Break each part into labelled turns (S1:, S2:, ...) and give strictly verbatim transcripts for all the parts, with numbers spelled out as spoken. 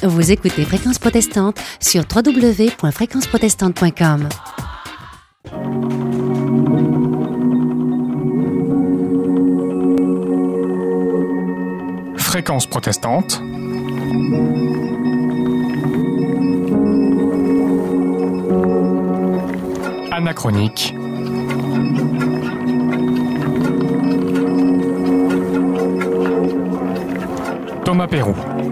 S1: Vous écoutez Fréquence Protestante sur w w w point fréquence protestante point com.
S2: Fréquence Protestante. Anachronique. Thomas Peyroux.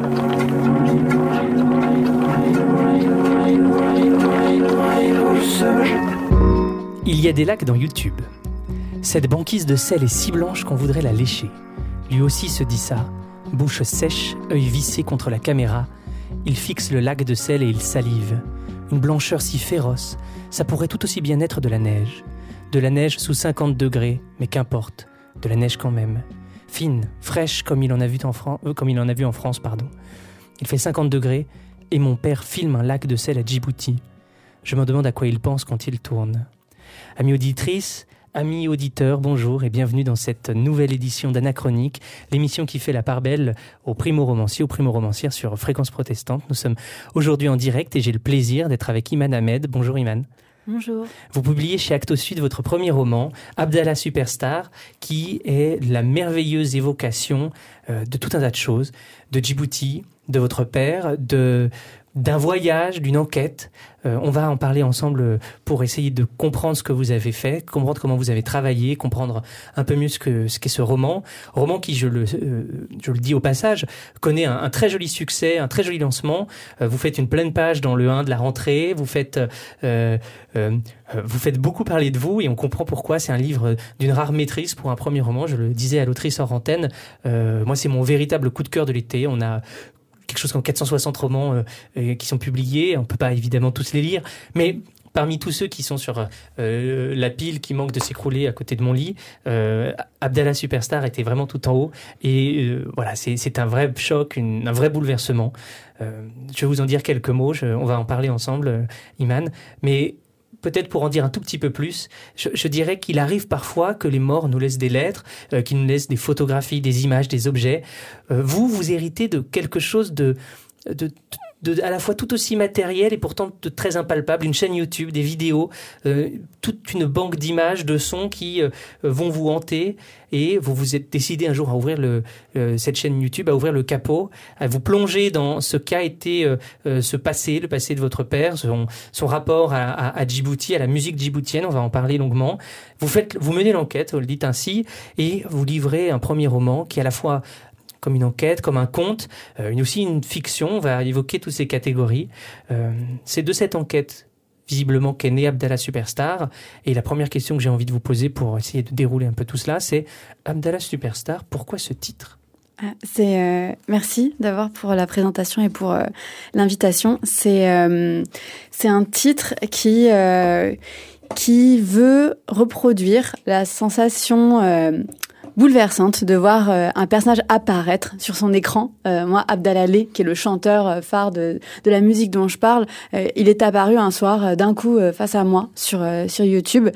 S3: Il y a des lacs dans YouTube. Cette banquise de sel est si blanche qu'on voudrait la lécher. Lui aussi se dit ça, bouche sèche, œil vissé contre la caméra. Il fixe le lac de sel et il salive. Une blancheur si féroce, ça pourrait tout aussi bien être de la neige. De la neige sous cinquante degrés, mais qu'importe, de la neige quand même. Fine, fraîche comme il en a vu en, Fran- euh, comme il en a vu en France. Pardon. Il fait cinquante degrés et mon père filme un lac de sel à Djibouti. Je me demande à quoi il pense quand il tourne. Amis auditrices, amis auditeurs, bonjour et bienvenue dans cette nouvelle édition d'Anachronique, l'émission qui fait la part belle aux primo-romanciers, aux primo-romancières sur Fréquence Protestante. Nous sommes aujourd'hui en direct et j'ai le plaisir d'être avec Iman Ahmed. Bonjour Iman.
S4: Bonjour.
S3: Vous publiez chez Actes Sud votre premier roman, Abdallah Superstar, qui est la merveilleuse évocation euh, de tout un tas de choses, de Djibouti, de votre père, de... d'un voyage, d'une enquête. Euh, on va en parler ensemble pour essayer de comprendre ce que vous avez fait, comprendre comment vous avez travaillé, comprendre un peu mieux ce que ce qu'est ce roman. Roman qui, je le euh, je le dis au passage, connaît un, un très joli succès, un très joli lancement. Euh, vous faites une pleine page dans le un de la rentrée. Vous faites euh, euh, vous faites beaucoup parler de vous et on comprend pourquoi. C'est un livre d'une rare maîtrise pour un premier roman. Je le disais à l'autrice hors antenne. Euh, moi, c'est mon véritable coup de cœur de l'été. On a quelque chose comme quatre cent soixante romans euh, euh, qui sont publiés. On ne peut pas évidemment tous les lire, mais parmi tous ceux qui sont sur euh, la pile qui manque de s'écrouler à côté de mon lit, euh, Abdallah Superstar était vraiment tout en haut. Et euh, voilà, c'est, c'est un vrai choc, une, un vrai bouleversement. Euh, je vais vous en dire quelques mots, je, on va en parler ensemble, euh, Iman. Mais peut-être pour en dire un tout petit peu plus, je, je dirais qu'il arrive parfois que les morts nous laissent des lettres, euh, qu'ils nous laissent des photographies, des images, des objets. Euh, vous, vous héritez de quelque chose de, de, de, à la fois tout aussi matériel et pourtant de très impalpable, une chaîne YouTube, des vidéos, euh, toute une banque d'images, de sons qui euh, vont vous hanter. Et vous vous êtes décidé un jour à ouvrir le, euh, cette chaîne YouTube, à ouvrir le capot, à vous plonger dans ce qu'a été euh, euh, ce passé, le passé de votre père, son, son rapport à, à, à Djibouti, à la musique djiboutienne. On va en parler longuement. Vous faites, vous menez l'enquête, vous le dites ainsi, et vous livrez un premier roman qui est à la fois comme une enquête, comme un conte, euh, une, aussi une fiction. On va évoquer toutes ces catégories. Euh, c'est de cette enquête visiblement qu'est né Abdallah Superstar. Et la première question que j'ai envie de vous poser pour essayer de dérouler un peu tout cela, c'est Abdallah Superstar, pourquoi ce titre ?
S4: C'est euh, merci d'abord pour la présentation et pour euh, l'invitation. C'est euh, c'est un titre qui euh, qui veut reproduire la sensation euh, bouleversante de voir euh, un personnage apparaître sur son écran. Euh, moi, Abdallah Lé, qui est le chanteur euh, phare de, de la musique dont je parle, euh, il est apparu un soir euh, d'un coup euh, face à moi sur, euh, sur YouTube.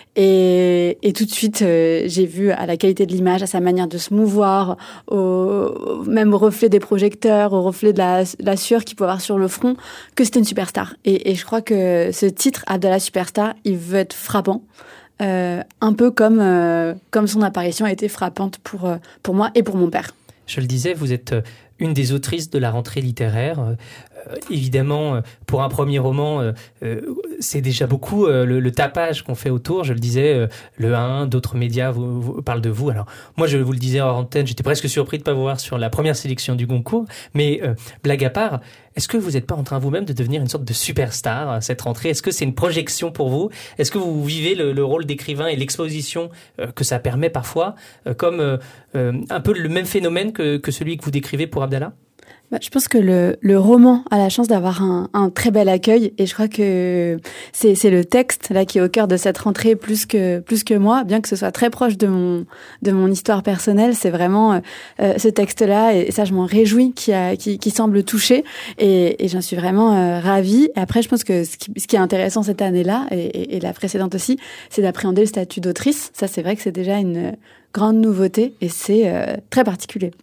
S4: Et, et tout de suite, euh, j'ai vu à la qualité de l'image, à sa manière de se mouvoir, au, même au reflet des projecteurs, au reflet de la, la sueur qu'il peut avoir sur le front, que c'était une superstar. Et, et je crois que ce titre, Abdallah Superstar, il veut être frappant. Euh, un peu comme, euh, comme son apparition a été frappante pour, euh, pour moi et pour mon père.
S3: Je le disais, vous êtes une des autrices de la rentrée littéraire. Euh, évidemment, pour un premier roman, euh, euh, c'est déjà beaucoup euh, le, le tapage qu'on fait autour. Je le disais, euh, le un, d'autres médias vous, vous, parlent de vous. Alors, moi, je vous le disais en antenne, j'étais presque surpris de ne pas vous voir sur la première sélection du Goncourt. Mais euh, blague à part, est-ce que vous n'êtes pas en train vous-même de devenir une sorte de superstar à cette rentrée ? Est-ce que c'est une projection pour vous ? Est-ce que vous vivez le, le rôle d'écrivain et l'exposition euh, que ça permet parfois euh, comme euh, euh, un peu le même phénomène que, que celui que vous décrivez pour Abdallah ?
S4: Bah, je pense que le, le roman a la chance d'avoir un, un très bel accueil et je crois que c'est, c'est le texte là qui est au cœur de cette rentrée plus que plus que moi, bien que ce soit très proche de mon de mon histoire personnelle. C'est vraiment euh, ce texte-là et ça je m'en réjouis qui a qui, qui semble toucher et, et j'en suis vraiment euh, ravie. Et après je pense que ce qui, ce qui est intéressant cette année-là et, et, et la précédente aussi, c'est d'appréhender le statut d'autrice. Ça c'est vrai que c'est déjà une grande nouveauté et c'est euh, très particulier.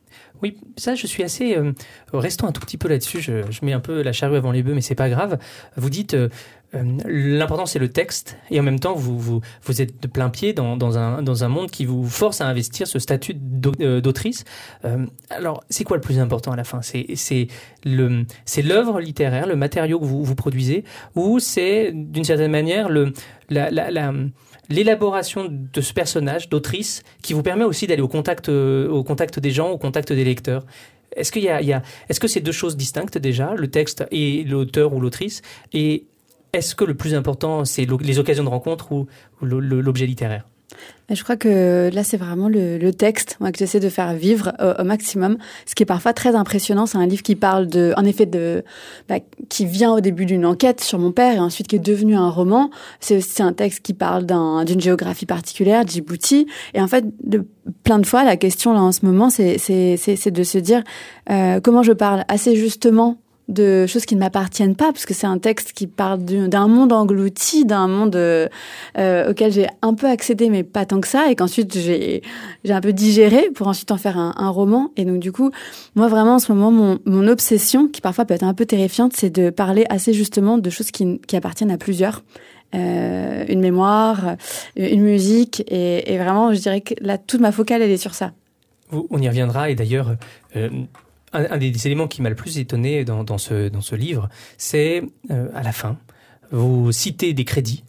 S3: Oui, ça, je suis assez... Euh, restons un tout petit peu là-dessus. Je, je mets un peu la charrue avant les bœufs, mais c'est pas grave. Vous dites, euh, euh, l'important, c'est le texte. Et en même temps, vous, vous, vous êtes de plein pied dans, dans, un, dans un monde qui vous force à investir ce statut d'autrice. Euh, alors, c'est quoi le plus important à la fin ? C'est, c'est, le, c'est l'œuvre littéraire, le matériau que vous, vous produisez, ou c'est, d'une certaine manière, le, la... la, la l'élaboration de ce personnage, d'autrice, qui vous permet aussi d'aller au contact, euh, au contact des gens, au contact des lecteurs. Est-ce qu'il y a, il y a, est-ce que c'est deux choses distinctes déjà, le texte et l'auteur ou l'autrice ? Et est-ce que le plus important, c'est les occasions de rencontre ou, ou l'objet littéraire ?
S4: Je crois que là, c'est vraiment le, le texte moi, que j'essaie de faire vivre au, au maximum. Ce qui est parfois très impressionnant, c'est un livre qui parle de, en effet, de, bah, qui vient au début d'une enquête sur mon père et ensuite qui est devenu un roman. C'est aussi un texte qui parle d'un, d'une géographie particulière, Djibouti. Et en fait, de, plein de fois, la question là en ce moment, c'est, c'est, c'est, c'est de se dire euh, comment je parle assez justement de choses qui ne m'appartiennent pas, parce que c'est un texte qui parle d'un monde englouti, d'un monde euh, auquel j'ai un peu accédé, mais pas tant que ça, et qu'ensuite j'ai, j'ai un peu digéré pour ensuite en faire un, un roman. Et donc du coup, moi vraiment en ce moment, mon, mon obsession, qui parfois peut être un peu terrifiante, c'est de parler assez justement de choses qui, qui appartiennent à plusieurs. Euh, une mémoire, une musique, et, et vraiment, je dirais que là, toute ma focale, elle est sur ça.
S3: On y reviendra, et d'ailleurs... Euh Un, un des éléments qui m'a le plus étonné dans, dans, ce, dans ce livre, c'est euh, à la fin, vous citez des crédits,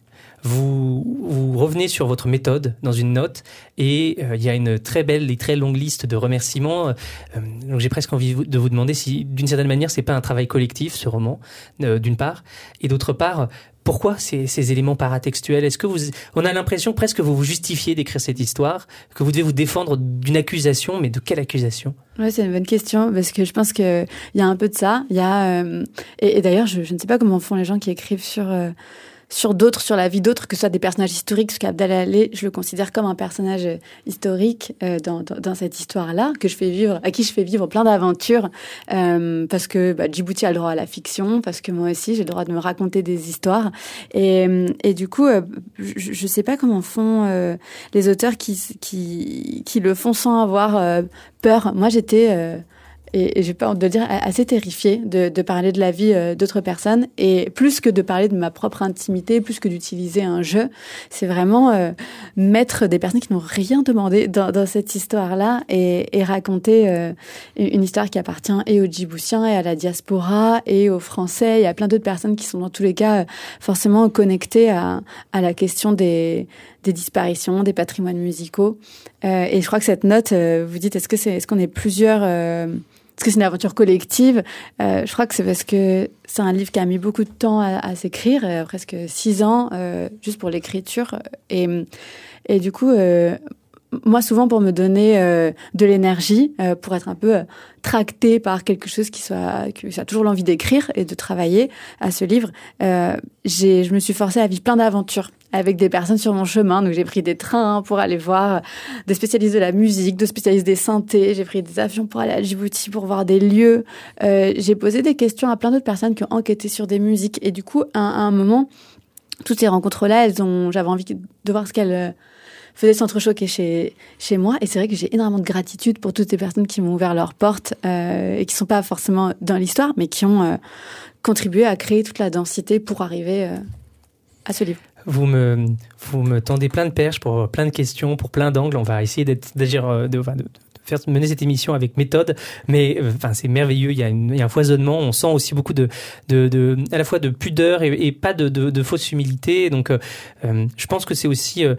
S3: vous, vous revenez sur votre méthode dans une note et euh, il y a une très belle et très longue liste de remerciements. Euh, donc j'ai presque envie de vous demander si, d'une certaine manière, c'est pas un travail collectif, ce roman, euh, d'une part, et d'autre part, pourquoi ces, ces éléments paratextuels ? Est-ce que vous, on a l'impression presque que vous vous justifiez d'écrire cette histoire, que vous devez vous défendre d'une accusation, mais de quelle accusation ?
S4: Ouais, c'est une bonne question, parce que je pense qu'il y a un peu de ça. Il y a, euh, et, et d'ailleurs, je, je ne sais pas comment font les gens qui écrivent sur... Euh, sur d'autres, sur la vie d'autres, que ce soit des personnages historiques, parce qu'Abdallah Allé, je le considère comme un personnage historique euh, dans, dans, dans cette histoire-là, que je fais vivre, à qui je fais vivre plein d'aventures, euh, parce que bah, Djibouti a le droit à la fiction, parce que moi aussi j'ai le droit de me raconter des histoires, et, et du coup, euh, je, je sais pas comment font euh, les auteurs qui, qui, qui le font sans avoir euh, peur. Moi, j'étais... Euh, Et, et j'ai pas honte de le dire, assez terrifiée de, de parler de la vie euh, d'autres personnes. Et plus que de parler de ma propre intimité, plus que d'utiliser un jeu, c'est vraiment euh, mettre des personnes qui n'ont rien demandé dans, dans cette histoire-là et, et raconter euh, une histoire qui appartient et aux Djiboutiens et à la diaspora et aux Français. Il y a plein d'autres personnes qui sont dans tous les cas euh, forcément connectées à, à la question des... des disparitions, des patrimoines musicaux. Euh, et je crois que cette note, euh, vous dites, est-ce que c'est, est-ce qu'on est plusieurs, euh, est-ce que c'est une aventure collective ? euh, Je crois que c'est parce que c'est un livre qui a mis beaucoup de temps à, à s'écrire, euh, presque six ans, euh, juste pour l'écriture. Et, et du coup, euh, moi, souvent, pour me donner euh, de l'énergie, euh, pour être un peu euh, tractée par quelque chose qui soit, qui a toujours l'envie d'écrire et de travailler à ce livre, euh, j'ai, je me suis forcée à vivre plein d'aventures avec des personnes sur mon chemin. Donc, j'ai pris des trains pour aller voir des spécialistes de la musique, des spécialistes des synthés. J'ai pris des avions pour aller à Djibouti, pour voir des lieux. Euh, j'ai posé des questions à plein d'autres personnes qui ont enquêté sur des musiques. Et du coup, à, à un moment, toutes ces rencontres-là, elles ont, j'avais envie de voir ce qu'elles faisaient s'entrechoquer chez, chez moi. Et c'est vrai que j'ai énormément de gratitude pour toutes ces personnes qui m'ont ouvert leurs portes euh, et qui sont pas forcément dans l'histoire, mais qui ont euh, contribué à créer toute la densité pour arriver euh, à ce livre.
S3: Vous me, vous me tendez plein de perches pour plein de questions, pour plein d'angles. On va essayer d'être, d'agir, de, de, de faire mener cette émission avec méthode, mais enfin c'est merveilleux. Il y a, une, il y a un foisonnement. On sent aussi beaucoup de, de, de à la fois de pudeur et, et pas de, de, de fausse humilité. Donc, euh, je pense que c'est aussi euh,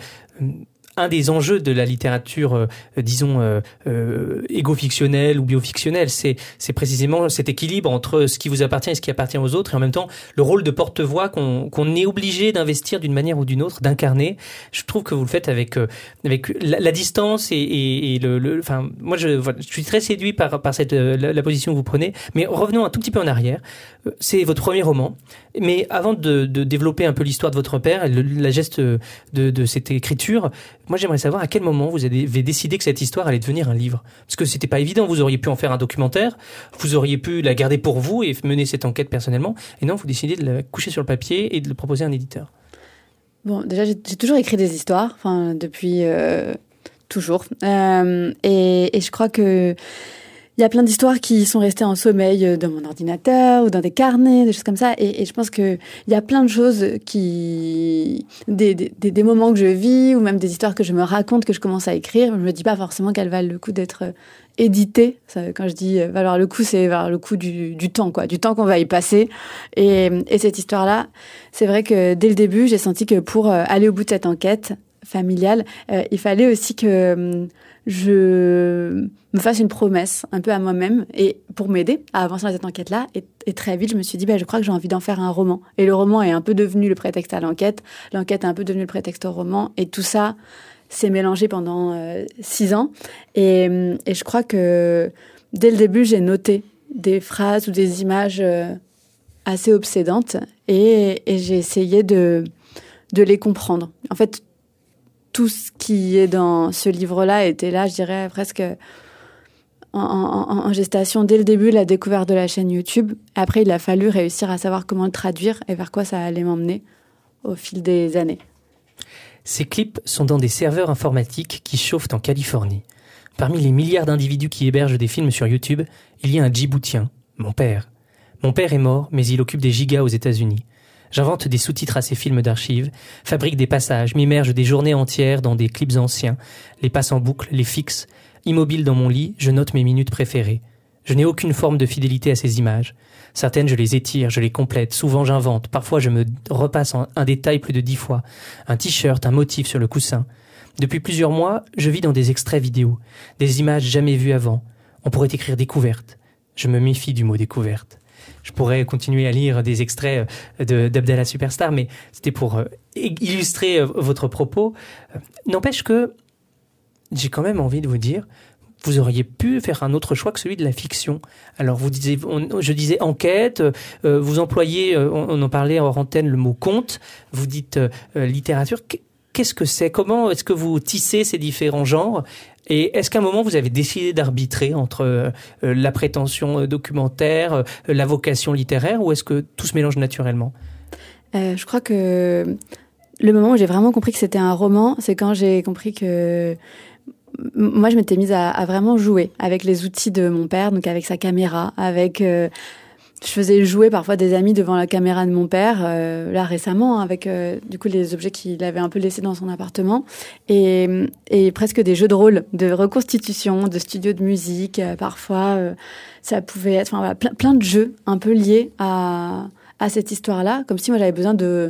S3: un des enjeux de la littérature, euh, disons, euh, euh, égo-fictionnelle ou biofictionnelle, c'est, c'est précisément cet équilibre entre ce qui vous appartient et ce qui appartient aux autres, et en même temps le rôle de porte-voix qu'on, qu'on est obligé d'investir d'une manière ou d'une autre, d'incarner. Je trouve que vous le faites avec euh, avec la, la distance et, et, et le, le, enfin, moi je, voilà, je suis très séduit par par cette euh, la, la position que vous prenez. Mais revenons un tout petit peu en arrière. C'est votre premier roman, mais avant de, de développer un peu l'histoire de votre père, le, la geste de, de cette écriture. Moi, j'aimerais savoir à quel moment vous avez décidé que cette histoire allait devenir un livre. Parce que c'était pas évident. Vous auriez pu en faire un documentaire, vous auriez pu la garder pour vous et mener cette enquête personnellement. Et non, vous décidez de la coucher sur le papier et de le proposer à un éditeur.
S4: Bon, déjà, j'ai, j'ai toujours écrit des histoires, enfin, depuis euh, toujours. Euh, et, et je crois que il y a plein d'histoires qui sont restées en sommeil dans mon ordinateur ou dans des carnets, des choses comme ça. Et, et je pense qu'il y a plein de choses qui... Des, des, des moments que je vis ou même des histoires que je me raconte, que je commence à écrire. Je ne me dis pas forcément qu'elles valent le coup d'être éditées. Ça, quand je dis valoir le coup, c'est valoir le coup du, du temps, quoi, du temps qu'on va y passer. Et, et cette histoire-là, c'est vrai que dès le début, j'ai senti que pour aller au bout de cette enquête familiale, euh, il fallait aussi que... je me fasse une promesse un peu à moi-même et pour m'aider à avancer dans cette enquête-là. Et, et très vite, je me suis dit, bah, je crois que j'ai envie d'en faire un roman. Et le roman est un peu devenu le prétexte à l'enquête. L'enquête est un peu devenue le prétexte au roman. Et tout ça s'est mélangé pendant euh, six ans. Et, et je crois que dès le début, j'ai noté des phrases ou des images euh, assez obsédantes et, et j'ai essayé de, de les comprendre. En fait, tout ce qui est dans ce livre-là était là, je dirais, presque en, en, en gestation dès le début, la découverte de la chaîne YouTube. Après, il a fallu réussir à savoir comment le traduire et vers quoi ça allait m'emmener au fil des années.
S3: Ces clips sont dans des serveurs informatiques qui chauffent en Californie. Parmi les milliards d'individus qui hébergent des films sur YouTube, il y a un Djiboutien, mon père. Mon père est mort, mais il occupe des gigas aux États-Unis. J'invente des sous-titres à ces films d'archives, fabrique des passages, m'immerge des journées entières dans des clips anciens, les passe en boucle, les fixe. Immobile dans mon lit, je note mes minutes préférées. Je n'ai aucune forme de fidélité à ces images. Certaines, je les étire, je les complète. Souvent, j'invente. Parfois, je me repasse en un détail plus de dix fois. Un t-shirt, un motif sur le coussin. Depuis plusieurs mois, je vis dans des extraits vidéo. Des images jamais vues avant. On pourrait écrire découverte. Je me méfie du mot découverte. Je pourrais continuer à lire des extraits de, d'Abdallah Superstar, mais c'était pour illustrer votre propos. N'empêche que j'ai quand même envie de vous dire, vous auriez pu faire un autre choix que celui de la fiction. Alors, vous disiez, on, je disais enquête, euh, vous employez, on, on en parlait hors antenne, le mot conte, vous dites euh, littérature. Qu'est-ce que c'est ? Comment est-ce que vous tissez ces différents genres ? Et est-ce qu'à un moment, vous avez décidé d'arbitrer entre euh, la prétention documentaire, euh, la vocation littéraire, ou est-ce que tout se mélange naturellement ?
S4: euh, Je crois que le moment où j'ai vraiment compris que c'était un roman, c'est quand j'ai compris que... Moi, je m'étais mise à, à vraiment jouer avec les outils de mon père, donc avec sa caméra, avec... Euh, je faisais jouer parfois des amis devant la caméra de mon père, euh, là récemment, avec euh, du coup les objets qu'il avait un peu laissés dans son appartement, et, et presque des jeux de rôle, de reconstitution, de studio de musique. Euh, parfois, euh, ça pouvait être, enfin voilà, plein, plein de jeux un peu liés à à cette histoire-là, comme si moi j'avais besoin de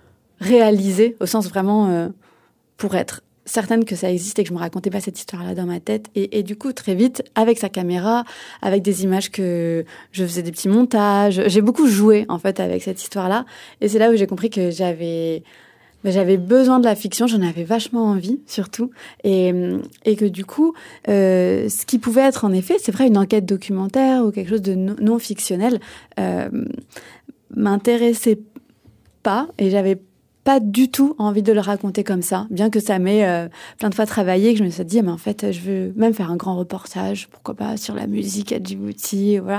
S4: réaliser, au sens vraiment euh, pour être certaine que ça existe et que je me racontais pas cette histoire-là dans ma tête. Et, et du coup, très vite, avec sa caméra, avec des images que je faisais des petits montages, j'ai beaucoup joué, en fait, avec cette histoire-là. Et c'est là où j'ai compris que j'avais, ben, j'avais besoin de la fiction, j'en avais vachement envie, surtout. Et, et que du coup, euh, ce qui pouvait être, en effet, c'est vrai, une enquête documentaire ou quelque chose de non, non fictionnel, euh, m'intéressait pas et j'avais pas du tout envie de le raconter comme ça, bien que ça m'ait euh, plein de fois travaillé, que je me suis dit, mais en fait, je veux même faire un grand reportage, pourquoi pas, sur la musique à Djibouti, voilà.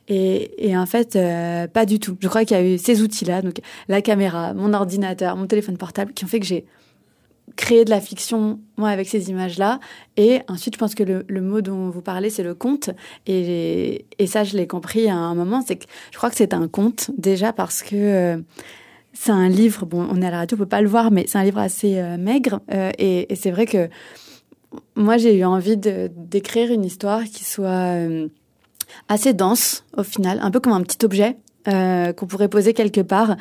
S4: Et, et en fait, euh, pas du tout. Je crois qu'il y a eu ces outils-là, donc la caméra, mon ordinateur, mon téléphone portable, qui ont fait que j'ai créé de la fiction, moi, avec ces images-là. Et ensuite, je pense que le, le mot dont vous parlez, c'est le conte. Et, et ça, je l'ai compris à un moment, c'est que je crois que c'est un conte, déjà parce que... Euh, c'est un livre, bon, on est à la radio, on peut pas le voir, mais c'est un livre assez euh, maigre. Euh, et, et c'est vrai que moi, j'ai eu envie de, d'écrire une histoire qui soit euh, assez dense, au final, un peu comme un petit objet euh, qu'on pourrait poser quelque part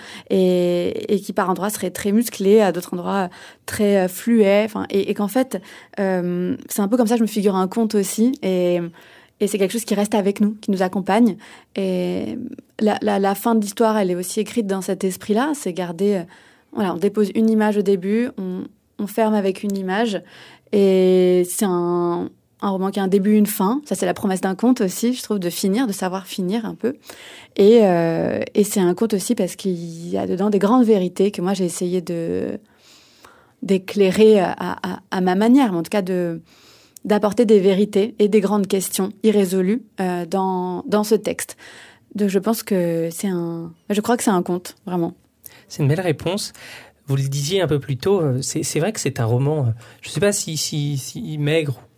S4: et, et qui, par endroits, serait très musclé, à d'autres endroits, très euh, fluet. Enfin, et, et qu'en fait, euh, c'est un peu comme ça que je me figure un conte aussi. Et... Et c'est quelque chose qui reste avec nous, qui nous accompagne. Et la, la, la fin de l'histoire, elle est aussi écrite dans cet esprit-là. C'est garder... Voilà, on dépose une image au début, on, on ferme avec une image. Et c'est un, un roman qui a un début, une fin. Ça, c'est la promesse d'un conte aussi, je trouve, de finir, de savoir finir un peu. Et, euh, et c'est un conte aussi parce qu'il y a dedans des grandes vérités que moi, j'ai essayé de, d'éclairer à, à, à ma manière, mais en tout cas de... d'apporter des vérités et des grandes questions irrésolues euh, dans, dans ce texte. Donc je pense que c'est un... Je crois que c'est un conte, vraiment.
S3: C'est une belle réponse. Vous le disiez un peu plus tôt, c'est, c'est vrai que c'est un roman, je ne sais pas si, si, si maigre ou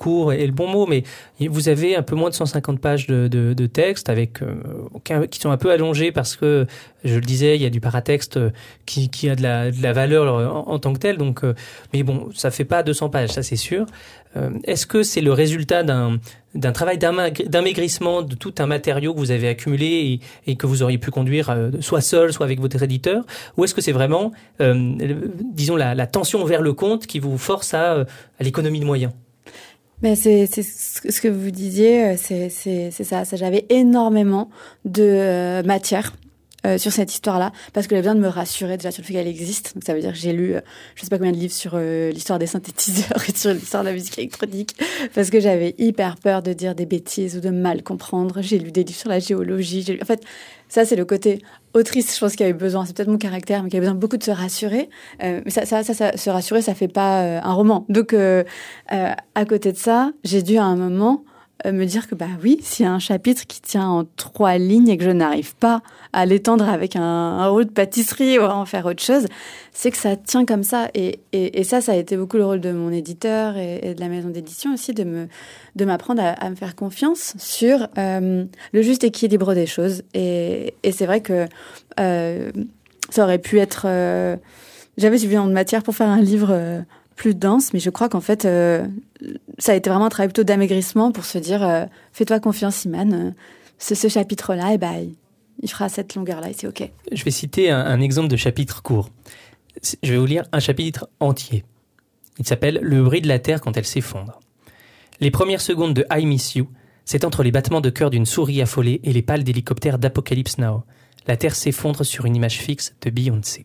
S3: court est le bon mot, mais vous avez un peu moins de cent cinquante pages de, de, de texte avec euh, qui sont un peu allongés parce que, je le disais, il y a du paratexte qui, qui a de la, de la valeur en, en tant que tel. Donc, euh, mais bon, ça fait pas deux cents pages, ça c'est sûr. Euh, est-ce que c'est le résultat d'un, d'un travail d'amaigrissement de tout un matériau que vous avez accumulé et, et que vous auriez pu conduire euh, soit seul, soit avec votre éditeur, ou est-ce que c'est vraiment, euh, disons, la, la tension vers le compte qui vous force à, à l'économie de moyens?
S4: Mais c'est, c'est ce que vous disiez, c'est, c'est, c'est ça, ça. J'avais énormément de euh, matière euh, sur cette histoire-là, parce que j'avais besoin de me rassurer déjà sur le fait qu'elle existe. Donc ça veut dire que j'ai lu, euh, je sais pas combien de livres sur euh, l'histoire des synthétiseurs et sur l'histoire de la musique électronique, parce que j'avais hyper peur de dire des bêtises ou de mal comprendre. J'ai lu des livres sur la géologie. J'ai lu... En fait, ça c'est le côté autrice, je pense qu'il y avait besoin, c'est peut-être mon caractère, mais qu'il y avait besoin beaucoup de se rassurer. Euh, mais ça, ça, ça, ça, se rassurer, ça fait pas euh, un roman. Donc, euh, euh, à côté de ça, j'ai dû à un moment euh, me dire que bah oui, s'il y a un chapitre qui tient en trois lignes et que je n'arrive pas à l'étendre avec un, un rouleau de pâtisserie ou à en faire autre chose, c'est que ça tient comme ça. Et, et, et ça, ça a été beaucoup le rôle de mon éditeur et, et de la maison d'édition aussi, de me, de m'apprendre à, à me faire confiance sur euh, le juste équilibre des choses. Et, et c'est vrai que euh, ça aurait pu être... Euh, j'avais suffisamment de matière pour faire un livre euh, plus dense, mais je crois qu'en fait, euh, ça a été vraiment un travail plutôt d'amaigrissement pour se dire euh, fais-toi confiance, Iman. Ce, ce chapitre-là, eh ben, il fera cette longueur-là et c'est OK.
S3: Je vais citer un, un exemple de chapitre court. Je vais vous lire un chapitre entier. Il s'appelle « Le bruit de la terre quand elle s'effondre ». Les premières secondes de « I Miss You », c'est entre les battements de cœur d'une souris affolée et les pales d'hélicoptères d'Apocalypse Now. La terre s'effondre sur une image fixe de Beyoncé.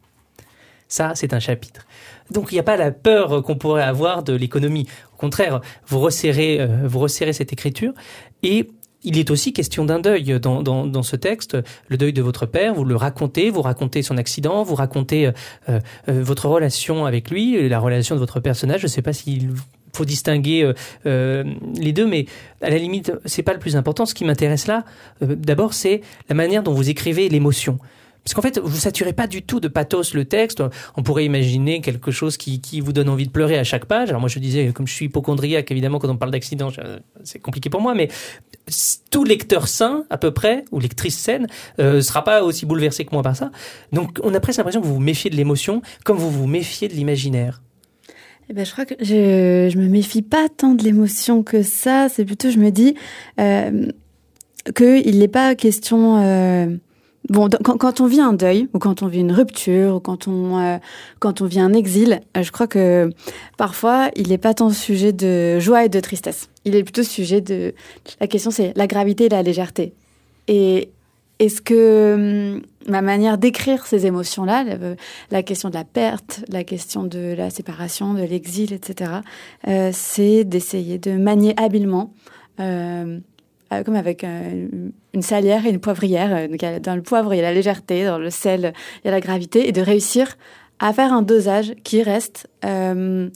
S3: Ça, c'est un chapitre. Donc, il n'y a pas la peur qu'on pourrait avoir de l'économie. Au contraire, vous resserrez, euh, vous resserrez cette écriture. Et il est aussi question d'un deuil dans, dans, dans ce texte. Le deuil de votre père, vous le racontez, vous racontez son accident, vous racontez euh, euh, votre relation avec lui, la relation de votre personnage. Je ne sais pas s'il faut distinguer euh, euh, les deux, mais à la limite, c'est pas le plus important. Ce qui m'intéresse là, euh, d'abord, c'est la manière dont vous écrivez l'émotion. Parce qu'en fait, vous saturez pas du tout de pathos le texte. On pourrait imaginer quelque chose qui, qui vous donne envie de pleurer à chaque page. Alors moi, je disais, comme je suis hypocondriaque, évidemment, quand on parle d'accident, c'est compliqué pour moi, mais tout lecteur sain, à peu près, ou lectrice saine, euh, sera pas aussi bouleversé que moi par ça. Donc, on a presque l'impression que vous vous méfiez de l'émotion, comme vous vous méfiez de l'imaginaire.
S4: Eh ben, je crois que je, je me méfie pas tant de l'émotion que ça. C'est plutôt, je me dis, euh, qu'il n'est pas question, euh, bon, quand, quand on vit un deuil, ou quand on vit une rupture, ou quand on, euh, quand on vit un exil, euh, je crois que parfois, il n'est pas tant sujet de joie et de tristesse. Il est plutôt sujet de... La question, c'est la gravité et la légèreté. Et est-ce que hum, ma manière d'écrire ces émotions-là, la, la question de la perte, la question de la séparation, de l'exil, et cetera, euh, c'est d'essayer de manier habilement... Euh, comme avec euh, une salière et une poivrière. Donc, dans le poivre, il y a la légèreté, dans le sel, il y a la gravité, et de réussir à faire un dosage qui reste euh,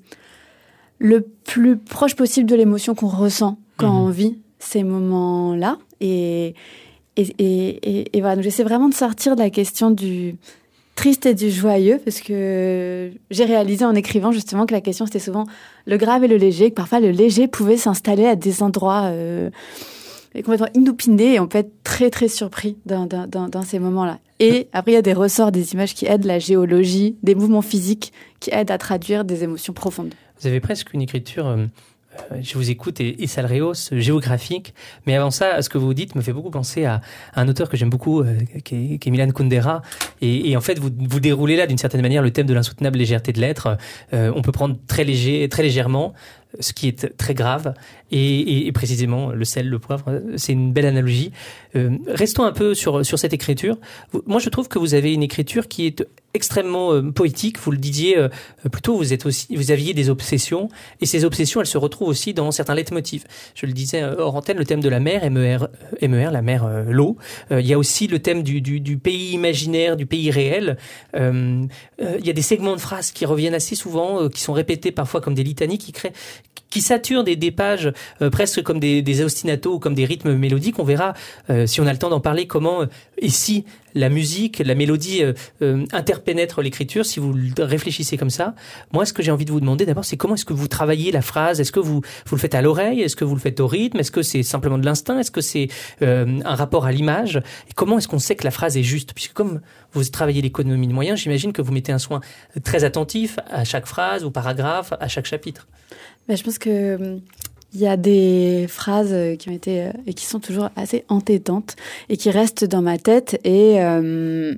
S4: le plus proche possible de l'émotion qu'on ressent quand mmh. on vit ces moments-là. Et, et, et, et, et voilà, donc j'essaie vraiment de sortir de la question du triste et du joyeux, parce que j'ai réalisé en écrivant justement que la question, c'était souvent le grave et le léger, que parfois le léger pouvait s'installer à des endroits... Euh, complètement inopiné, et on peut être très très surpris dans, dans, dans, dans ces moments-là. Et après, il y a des ressorts, des images qui aident la géologie, des mouvements physiques qui aident à traduire des émotions profondes.
S3: Vous avez presque une écriture, euh, je vous écoute, et, et ça le rehausse, géographique. Mais avant ça, ce que vous dites me fait beaucoup penser à, à un auteur que j'aime beaucoup, euh, qui, est, qui est Milan Kundera. Et, et en fait, vous, vous déroulez là, d'une certaine manière, le thème de l'insoutenable légèreté de l'être. Euh, on peut prendre très léger, très légèrement, ce qui est très grave, et, et, et précisément le sel, le poivre, c'est une belle analogie. Euh, restons un peu sur sur cette écriture. Moi, je trouve que vous avez une écriture qui est extrêmement euh, poétique. Vous le disiez euh, plutôt, vous êtes aussi, vous aviez des obsessions, et ces obsessions, elles se retrouvent aussi dans certains leitmotifs. Je le disais euh, hors antenne, le thème de la mer, M E R, M E R, la mer, euh, l'eau. Euh, il y a aussi le thème du du, du pays imaginaire, du pays réel. Euh, euh, il y a des segments de phrases qui reviennent assez souvent, euh, qui sont répétés parfois comme des litanies, qui créent qui saturent des, des pages euh, presque comme des, des ostinatos ou comme des rythmes mélodiques. On verra, euh, si on a le temps d'en parler, comment, euh, et si la musique, la mélodie euh, euh, interpénètre l'écriture, si vous réfléchissez comme ça. Moi, ce que j'ai envie de vous demander d'abord, c'est comment est-ce que vous travaillez la phrase? Est-ce que vous, vous le faites à l'oreille? Est-ce que vous le faites au rythme? Est-ce que c'est simplement de l'instinct? Est-ce que c'est euh, un rapport à l'image? Et comment est-ce qu'on sait que la phrase est juste? Puisque comme vous travaillez l'économie de moyens, j'imagine que vous mettez un soin très attentif à chaque phrase ou paragraphe, à chaque chapitre.
S4: Ben, je pense que il y a des phrases qui ont été euh, et qui sont toujours assez entêtantes et qui restent dans ma tête et euh,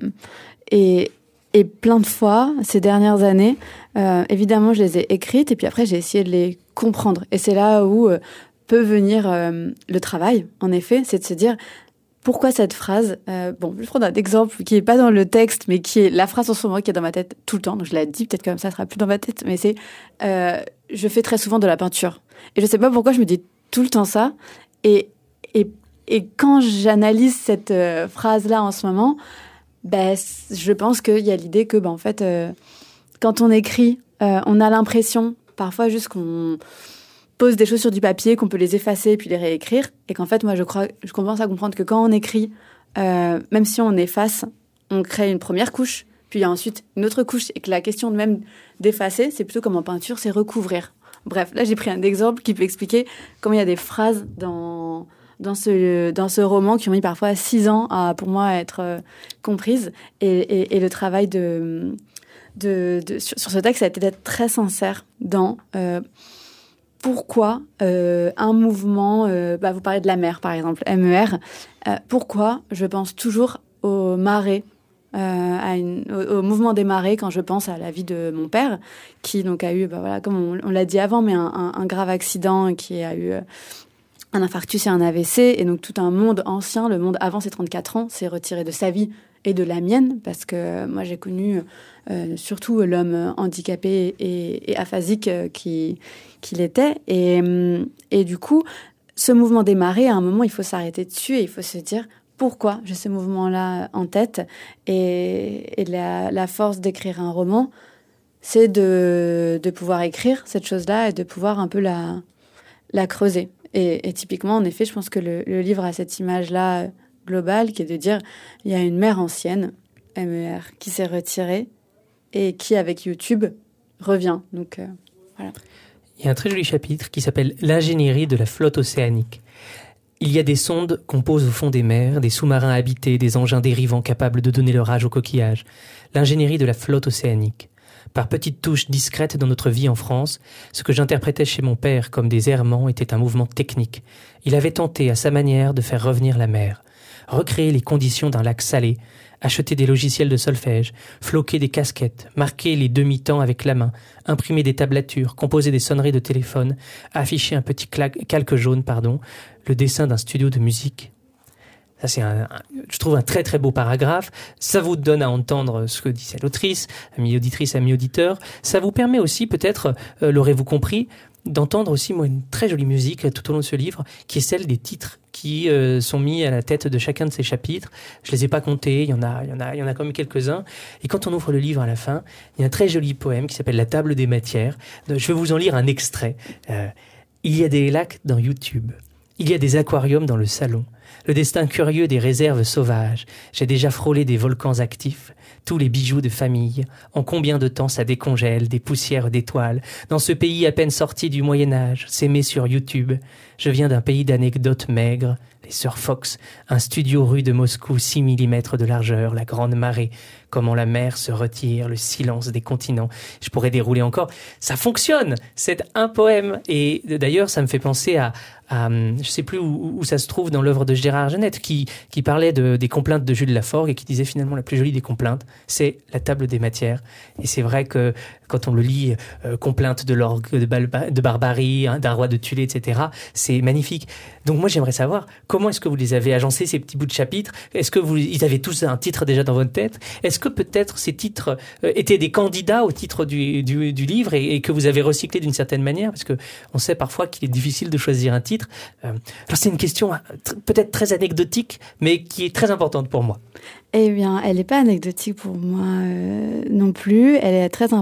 S4: et et plein de fois ces dernières années, euh, évidemment, je les ai écrites et puis après j'ai essayé de les comprendre. Et c'est là où euh, peut venir euh, le travail. En effet, c'est de se dire pourquoi cette phrase. Euh, bon, je vais prendre un exemple qui est pas dans le texte, mais qui est la phrase en ce moment qui est dans ma tête tout le temps. Donc je la dis peut-être comme ça, ça sera plus dans ma tête, mais c'est euh, je fais très souvent de la peinture. Et je sais pas pourquoi je me dis tout le temps ça. Et, et, et quand j'analyse cette euh, phrase-là en ce moment, ben, je pense qu'il y a l'idée que, ben, en fait, euh, quand on écrit, euh, on a l'impression, parfois juste qu'on pose des choses sur du papier, qu'on peut les effacer et puis les réécrire. Et qu'en fait, moi, je crois, je commence à comprendre que quand on écrit, euh, même si on efface, on crée une première couche, puis il y a ensuite une autre couche. Et que la question de même d'effacer, c'est plutôt comme en peinture, c'est recouvrir. Bref, là, j'ai pris un exemple qui peut expliquer comment il y a des phrases dans, dans, ce, dans ce roman qui ont mis parfois six ans à, pour moi, à être euh, comprises. Et, et, et le travail de, de, de, sur, sur ce texte, ça a été d'être très sincère dans euh, pourquoi euh, un mouvement... Euh, bah, vous parlez de la mer, par exemple, M E R. Euh, pourquoi je pense toujours aux marées, Euh, à une, au, au mouvement des marées quand je pense à la vie de mon père qui donc a eu, bah voilà, comme on, on l'a dit avant, mais un, un, un grave accident, qui a eu euh, un infarctus et un A V C, et donc tout un monde ancien, le monde avant ses trente-quatre ans, s'est retiré de sa vie et de la mienne, parce que moi j'ai connu euh, surtout l'homme handicapé et, et aphasique euh, qui, qu'il était, et, et du coup ce mouvement des marées, à un moment il faut s'arrêter dessus et il faut se dire pourquoi j'ai ce mouvement-là en tête. Et, et la, la force d'écrire un roman, c'est de, de pouvoir écrire cette chose-là et de pouvoir un peu la, la creuser. Et, et typiquement, en effet, je pense que le, le livre a cette image-là globale qui est de dire il y a une mer ancienne, M E R, qui s'est retirée et qui, avec YouTube, revient. Donc, euh, voilà.
S3: Il y a un très joli chapitre qui s'appelle « L'ingénierie de la flotte océanique ». Il y a des sondes qu'on pose au fond des mers, des sous-marins habités, des engins dérivants capables de donner leur âge aux coquillages. L'ingénierie de la flotte océanique. Par petites touches discrètes dans notre vie en France, ce que j'interprétais chez mon père comme des errements était un mouvement technique. Il avait tenté, à sa manière, de faire revenir la mer, recréer les conditions d'un lac salé, acheter des logiciels de solfège, floquer des casquettes, marquer les demi-temps avec la main, imprimer des tablatures, composer des sonneries de téléphone, afficher un petit calque jaune, pardon, le dessin d'un studio de musique. Ça, c'est un, un, je trouve un très très beau paragraphe. Ça vous donne à entendre ce que disait l'autrice, ami auditrice, ami auditeur. Ça vous permet aussi, peut-être, euh, l'aurez-vous compris, d'entendre aussi, moi, une très jolie musique tout au long de ce livre, qui est celle des titres qui euh, sont mis à la tête de chacun de ces chapitres. Je les ai pas comptés, il y en a, il y en a, il y en a quand même quelques-uns. Et quand on ouvre le livre à la fin, il y a un très joli poème qui s'appelle La table des matières. Je vais vous en lire un extrait. Euh, il y a des lacs dans YouTube. Il y a des aquariums dans le salon. Le destin curieux des réserves sauvages. J'ai déjà frôlé des volcans actifs. Tous les bijoux de famille. En combien de temps ça décongèle des poussières d'étoiles. Dans ce pays à peine sorti du Moyen-Âge, s'aimer sur YouTube. Je viens d'un pays d'anecdotes maigres. Les Sœurs Fox, un studio rue de Moscou, six millimètres de largeur, la grande marée, comment la mer se retire, le silence des continents. Je pourrais dérouler encore. Ça fonctionne! C'est un poème. Et d'ailleurs, ça me fait penser à, à je sais plus où, où ça se trouve dans l'œuvre de Gérard Genette, qui, qui parlait de, des complaintes de Jules Laforgue et qui disait finalement la plus jolie des complaintes, c'est la table des matières. Et c'est vrai que quand on le lit, euh, complainte de l'orgue de, Balba, de barbarie, hein, d'un roi de Tulé, et cetera, c'est magnifique. Donc moi, j'aimerais savoir, comment est-ce que vous les avez agencés, ces petits bouts de chapitres? Est-ce que vous, ils avaient tous un titre déjà dans votre tête? Est-ce que peut-être ces titres euh, étaient des candidats au titre du, du, du livre et, et que vous avez recyclé d'une certaine manière? Parce que on sait parfois qu'il est difficile de choisir un titre. Euh, alors c'est une question t- peut-être très anecdotique, mais qui est très importante pour moi.
S4: Eh bien, elle n'est pas anecdotique pour moi euh, non plus. Elle est très importante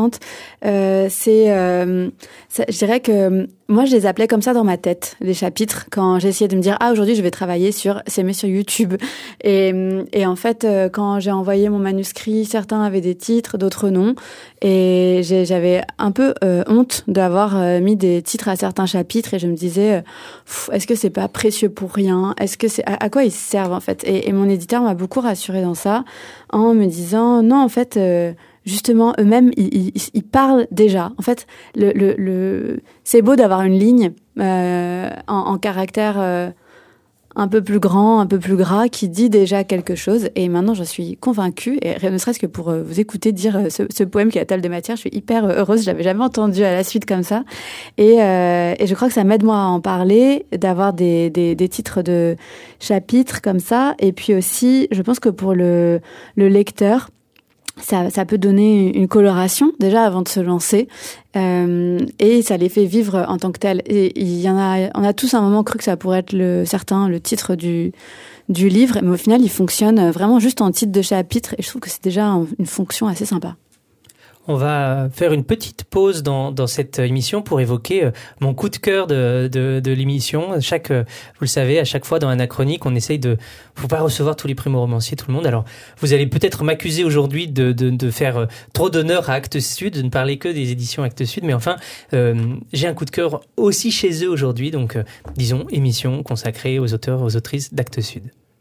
S4: protestante. Euh, c'est, euh, ça, je dirais que moi, je les appelais comme ça dans ma tête, les chapitres, quand j'essayais de me dire « Ah, aujourd'hui, je vais travailler sur s'aimer sur YouTube ». Et, et en fait, quand j'ai envoyé mon manuscrit, certains avaient des titres, d'autres non. Et j'ai, j'avais un peu euh, honte d'avoir euh, mis des titres à certains chapitres et je me disais « Est-ce que c'est pas précieux pour rien ? Est-ce que c'est à, à quoi ils servent en fait ?» et, et mon éditeur m'a beaucoup rassurée dans ça en me disant « Non, en fait... Euh, » Justement, eux-mêmes, ils, ils, ils parlent déjà. En fait, le, le, le... c'est beau d'avoir une ligne euh, en, en caractère euh, un peu plus grand, un peu plus gras, qui dit déjà quelque chose. Et maintenant, je suis convaincue, et ne serait-ce que pour euh, vous écouter dire euh, ce, ce poème qui est à table de matière, je suis hyper heureuse. Je l'avais jamais entendu à la suite comme ça. Et, euh, et je crois que ça m'aide, moi, à en parler, d'avoir des, des, des titres de chapitres comme ça. Et puis aussi, je pense que pour le, le lecteur, Ça, ça peut donner une coloration déjà avant de se lancer euh, et ça les fait vivre en tant que tel. Et il y en a, on a tous à un moment cru que ça pourrait être le certain le titre du du livre, mais au final il fonctionne vraiment juste en titre de chapitre et je trouve que c'est déjà une fonction assez sympa.
S3: On va faire une petite pause dans, dans cette émission pour évoquer euh, mon coup de cœur de, de, de l'émission. Chaque, euh, vous le savez, à chaque fois dans Anachronique, on essaye de, faut pas recevoir tous les primo-romanciers, tout le monde. Alors, vous allez peut-être m'accuser aujourd'hui de, de, de faire euh, trop d'honneur à Actes Sud, de ne parler que des éditions Actes Sud, mais enfin, euh, j'ai un coup de cœur aussi chez eux aujourd'hui. Donc, euh, disons, émission consacrée aux auteurs, aux autrices d'Actes Sud.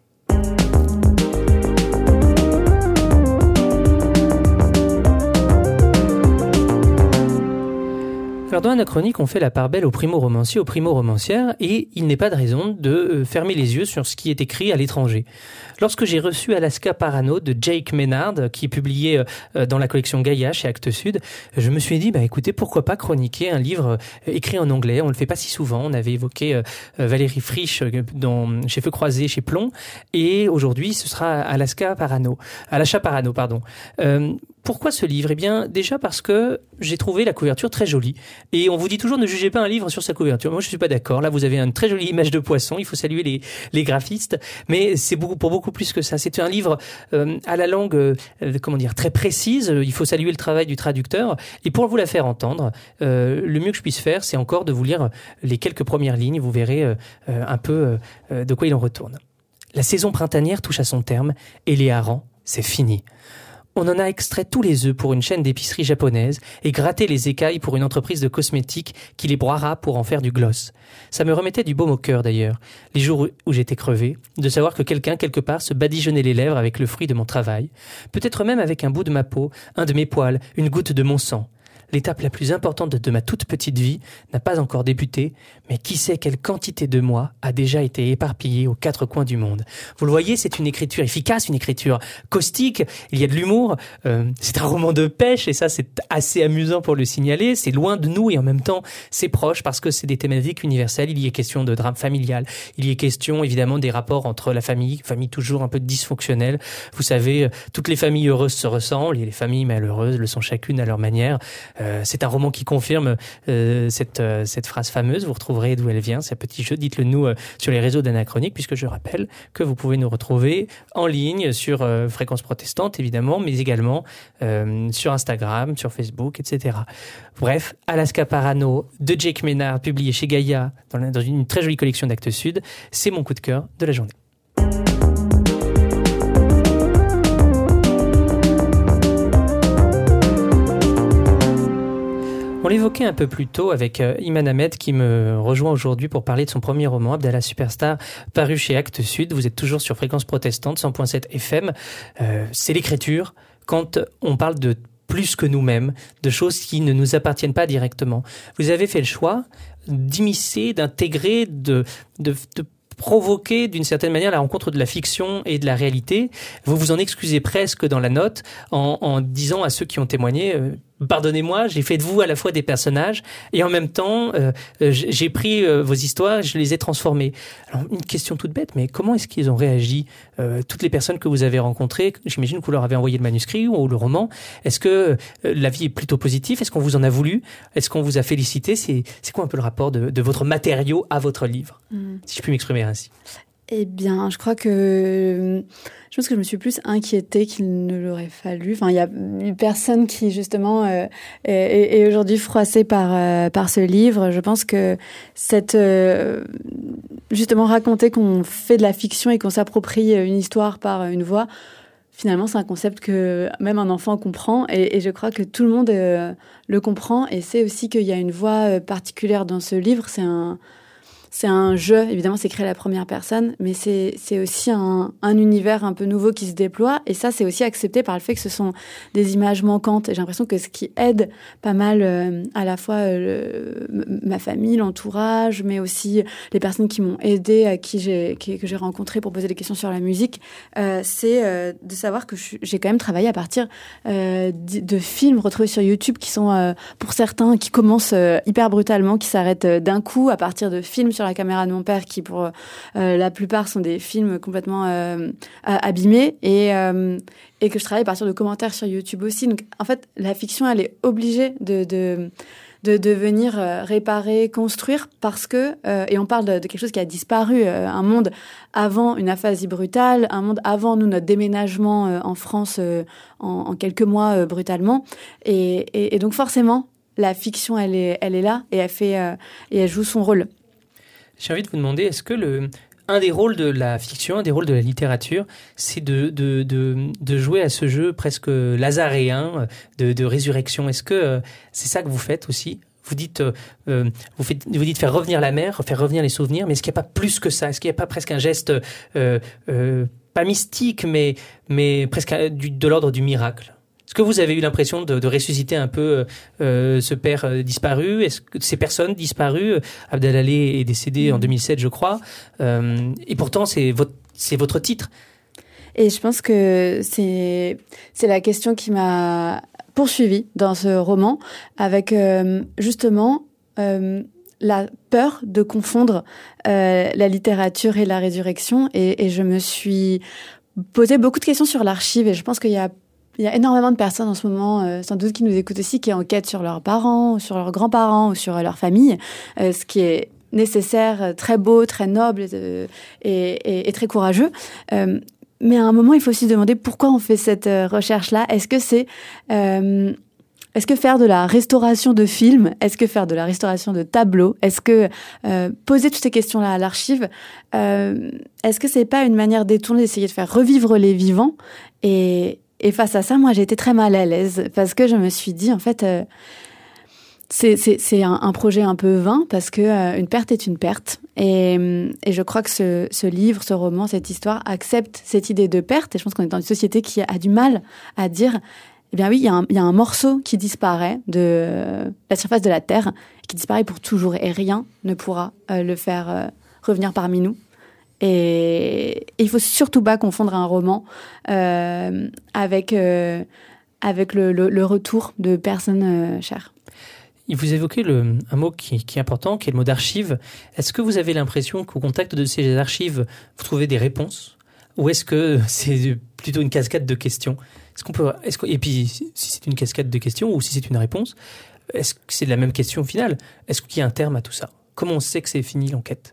S3: Alors dans Anachronique, on fait la part belle aux primo-romanciers, aux primo-romancières, et il n'est pas de raison de fermer les yeux sur ce qui est écrit à l'étranger. Lorsque j'ai reçu Alaska Parano de Jake Maynard, qui est publié dans la collection Gaïa chez Actes Sud, je me suis dit, bah écoutez, pourquoi pas chroniquer un livre écrit en anglais ? On le fait pas si souvent. On avait évoqué Valérie Frisch dans, chez Feu Croisé, chez Plomb, et aujourd'hui, ce sera Alaska Parano, Alaska Parano, pardon. Euh, Pourquoi ce livre ? Eh bien, déjà parce que j'ai trouvé la couverture très jolie. Et on vous dit toujours ne jugez pas un livre sur sa couverture. Moi, je suis pas d'accord. Là, vous avez une très jolie image de poisson. Il faut saluer les, les graphistes. Mais c'est beaucoup, pour beaucoup plus que ça. C'est un livre euh, à la langue, euh, comment dire, très précise. Il faut saluer le travail du traducteur. Et pour vous la faire entendre, euh, le mieux que je puisse faire, c'est encore de vous lire les quelques premières lignes. Vous verrez euh, un peu euh, de quoi il en retourne. La saison printanière touche à son terme et les harengs, c'est fini. On en a extrait tous les œufs pour une chaîne d'épicerie japonaise et gratté les écailles pour une entreprise de cosmétiques qui les broiera pour en faire du gloss. Ça me remettait du baume au cœur d'ailleurs, les jours où j'étais crevé, de savoir que quelqu'un quelque part se badigeonnait les lèvres avec le fruit de mon travail, peut-être même avec un bout de ma peau, un de mes poils, une goutte de mon sang. L'étape la plus importante de ma toute petite vie n'a pas encore débuté, mais qui sait quelle quantité de moi a déjà été éparpillée aux quatre coins du monde. Vous le voyez, c'est une écriture efficace, une écriture caustique, il y a de l'humour, euh, c'est un roman de pêche et ça c'est assez amusant pour le signaler, c'est loin de nous et en même temps c'est proche parce que c'est des thématiques universelles, il y est question de drame familial, il y est question évidemment des rapports entre la famille, famille toujours un peu dysfonctionnelle, vous savez, toutes les familles heureuses se ressemblent et les familles malheureuses le sont chacune à leur manière. Euh, c'est un roman qui confirme euh, cette, euh, cette phrase fameuse. Vous retrouverez d'où elle vient, ce petit jeu. Dites-le nous euh, sur les réseaux d'Anachronique, puisque je rappelle que vous pouvez nous retrouver en ligne sur euh, Fréquence Protestante, évidemment, mais également euh, sur Instagram, sur Facebook, et cetera. Bref, Alaska Parano de Jake Maynard, publié chez Gaïa dans, la, dans une très jolie collection d'Actes Sud. C'est mon coup de cœur de la journée. On l'évoquait un peu plus tôt avec euh, Iman Ahmed qui me rejoint aujourd'hui pour parler de son premier roman, Abdallah Superstar, paru chez Actes Sud. Vous êtes toujours sur Fréquence Protestante, cent point sept F M. Euh, c'est l'écriture quand on parle de plus que nous-mêmes, de choses qui ne nous appartiennent pas directement. Vous avez fait le choix d'immiscer, d'intégrer, de, de, de provoquer d'une certaine manière la rencontre de la fiction et de la réalité. Vous vous en excusez presque dans la note en, en disant à ceux qui ont témoigné euh, pardonnez-moi, j'ai fait de vous à la fois des personnages et en même temps euh, j'ai pris euh, vos histoires et je les ai transformées. Alors une question toute bête, mais comment est-ce qu'ils ont réagi euh, toutes les personnes que vous avez rencontrées? J'imagine que vous leur avez envoyé le manuscrit ou le roman. Est-ce que euh, l'avis est plutôt positif? Est-ce qu'on vous en a voulu? Est-ce qu'on vous a félicité? C'est, c'est quoi un peu le rapport de, de votre matériau à votre livre, mmh. si je puis m'exprimer ainsi?
S4: Eh bien, je crois que Je pense que je me suis plus inquiétée qu'il ne l'aurait fallu. Enfin, il y a une personne qui, justement, euh, est, est aujourd'hui froissée par, euh, par ce livre. Je pense que cette... Euh, justement, raconter qu'on fait de la fiction et qu'on s'approprie une histoire par une voix, finalement, c'est un concept que même un enfant comprend. Et, et je crois que tout le monde euh, le comprend. Et c'est aussi qu'il y a une voix particulière dans ce livre. C'est un... C'est un jeu, évidemment, c'est créé à la première personne, mais c'est, c'est aussi un, un univers un peu nouveau qui se déploie. Et ça, c'est aussi accepté par le fait que ce sont des images manquantes. Et j'ai l'impression que ce qui aide pas mal euh, à la fois euh, le, ma famille, l'entourage, mais aussi les personnes qui m'ont aidée, à qui j'ai, qui, que j'ai rencontrées pour poser des questions sur la musique, euh, c'est euh, de savoir que je, j'ai quand même travaillé à partir euh, de, de films retrouvés sur YouTube qui sont, euh, pour certains, qui commencent euh, hyper brutalement, qui s'arrêtent euh, d'un coup à partir de films sur la caméra de mon père, qui pour euh, la plupart sont des films complètement euh, abîmés, et, euh, et que je travaille à partir de commentaires sur YouTube aussi. Donc en fait, la fiction, elle est obligée de, de, de, de venir euh, réparer, construire, parce que, euh, et on parle de, de quelque chose qui a disparu, euh, un monde avant une aphasie brutale, un monde avant, nous, notre déménagement euh, en France euh, en, en quelques mois euh, brutalement, et, et, et donc forcément, la fiction, elle est, elle est là, et elle, fait, euh, et elle joue son rôle.
S3: J'ai envie de vous demander, est-ce que le, un des rôles de la fiction, un des rôles de la littérature, c'est de, de, de, de jouer à ce jeu presque lazaréen de, de résurrection? Est-ce que euh, c'est ça que vous faites aussi? Vous dites, euh, vous, faites, vous dites faire revenir la mer, faire revenir les souvenirs, mais est-ce qu'il n'y a pas plus que ça? Est-ce qu'il n'y a pas presque un geste, euh, euh, pas mystique, mais, mais presque du, de l'ordre du miracle? Est-ce que vous avez eu l'impression de, de ressusciter un peu euh, ce père euh, disparu? Est-ce que ces personnes disparues, Abdelhalé est décédé mmh. en deux mille sept, je crois, euh, et pourtant c'est votre, c'est votre titre.
S4: Et je pense que c'est, c'est la question qui m'a poursuivie dans ce roman, avec euh, justement euh, la peur de confondre euh, la littérature et la résurrection. Et, et je me suis posé beaucoup de questions sur l'archive, et je pense qu'il y a Il y a énormément de personnes en ce moment, euh, sans doute qui nous écoutent aussi, qui enquêtent sur leurs parents, ou sur leurs grands-parents, ou sur leur famille, euh, ce qui est nécessaire, très beau, très noble euh, et, et, et très courageux. Euh, mais à un moment, il faut aussi se demander pourquoi on fait cette euh, recherche-là. Est-ce que c'est... Euh, Est-ce que faire de la restauration de films, est-ce que faire de la restauration de tableaux, est-ce que euh, poser toutes ces questions-là à l'archive, euh, est-ce que c'est pas une manière détournée d'essayer de faire revivre les vivants? Et Et face à ça, moi, j'ai été très mal à l'aise, parce que je me suis dit, en fait, euh, c'est, c'est, c'est un, un projet un peu vain, parce que euh, une perte est une perte. Et, et je crois que ce, ce livre, ce roman, cette histoire accepte cette idée de perte. Et je pense qu'on est dans une société qui a du mal à dire, eh bien oui, il y a un, il y a un morceau qui disparaît de euh, la surface de la Terre, qui disparaît pour toujours, et rien ne pourra euh, le faire euh, revenir parmi nous. Et, et il faut surtout pas confondre un roman euh, avec euh, avec le, le, le retour de personnes euh, chères.
S3: Vous évoquez le, un mot qui, qui est important, qui est le mot d'archive. Est-ce que vous avez l'impression qu'au contact de ces archives, vous trouvez des réponses, ou est-ce que c'est plutôt une cascade de questions? Est-ce qu'on peut, est-ce que, et puis, si c'est une cascade de questions ou si c'est une réponse, est-ce que c'est la même question au final? Est-ce qu'il y a un terme à tout ça? Comment on sait que c'est fini l'enquête?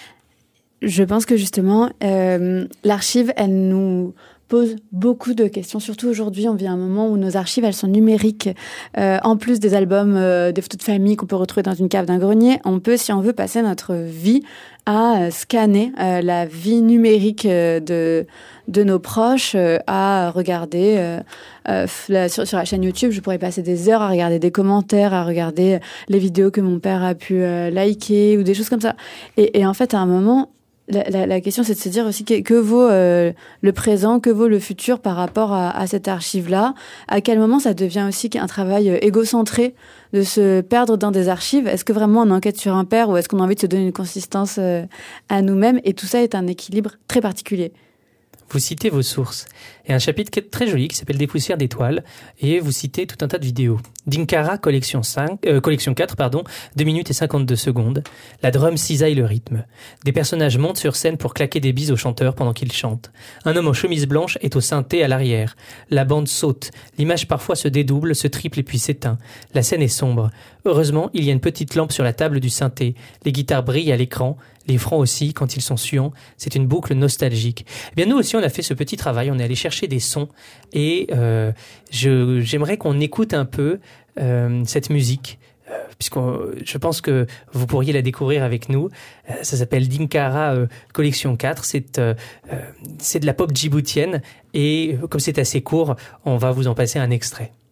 S4: Je pense que justement, euh, l'archive, elle nous pose beaucoup de questions. Surtout aujourd'hui, on vit un moment où nos archives, elles sont numériques. Euh, en plus des albums, euh, des photos de famille qu'on peut retrouver dans une cave d'un grenier, on peut, si on veut, passer notre vie à euh, scanner euh, la vie numérique euh, de de nos proches, euh, à regarder euh, euh, la, sur, sur la chaîne YouTube. Je pourrais passer des heures à regarder des commentaires, à regarder les vidéos que mon père a pu euh, liker ou des choses comme ça. Et, et en fait, à un moment, La, la, la question, c'est de se dire aussi que, que vaut euh, le présent, que vaut le futur par rapport à, à cette archive-là. À quel moment ça devient aussi un travail égocentré de se perdre dans des archives? Est-ce que vraiment on enquête sur un père, ou est-ce qu'on a envie de se donner une consistance euh, à nous-mêmes? Et tout ça est un équilibre très particulier.
S3: Vous citez vos sources. Il y a un chapitre qui est très joli qui s'appelle « Des poussières d'étoiles » et vous citez tout un tas de vidéos. Dinkara, collection, cinq, euh, collection quatre, pardon, deux minutes et cinquante-deux secondes. La drum cisaille le rythme. Des personnages montent sur scène pour claquer des bises au chanteur pendant qu'il chante. Un homme en chemise blanche est au synthé à l'arrière. La bande saute. L'image parfois se dédouble, se triple et puis s'éteint. La scène est sombre. Heureusement, il y a une petite lampe sur la table du synthé. Les guitares brillent à l'écran. les fronts aussi, quand ils sont suants, c'est une boucle nostalgique. Eh bien, nous aussi, on a fait ce petit travail, on est allé chercher des sons et euh, je, j'aimerais qu'on écoute un peu euh, cette musique, euh, puisqu'on, je pense que vous pourriez la découvrir avec nous. Euh, ça s'appelle Dinkara euh, Collection quatre, c'est, euh, euh, c'est de la pop djiboutienne et euh, comme c'est assez court, on va vous en passer un extrait.